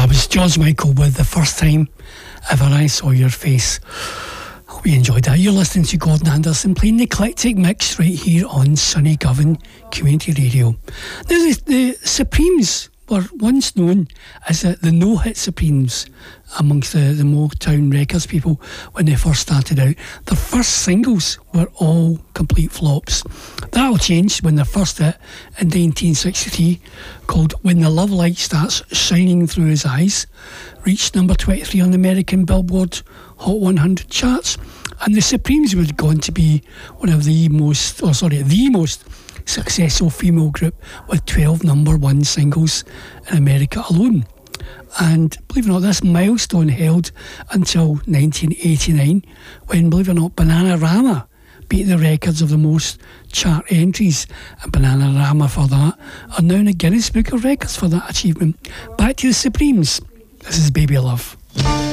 That was George Michael with The First Time Ever I Saw Your Face. Hope you enjoyed that. You're listening to Gordon Anderson playing the eclectic mix right here on Sunny Govan Community Radio. Now, the Supremes were once known as the no-hit Supremes amongst the Motown Records people when they first started out. Their first singles were all complete flops. That all changed when their first hit in 1963, called When the Love Light Starts Shining Through His Eyes, reached number 23 on the American Billboard Hot 100 charts. And the Supremes would go on to be one of the most successful female group with 12 number one singles in America alone. And believe it or not, this milestone held until 1989, when, believe it or not, Bananarama beat the records of the most chart entries, and Bananarama for that are now in the Guinness Book of Records for that achievement. Back to the Supremes. This is Baby Love.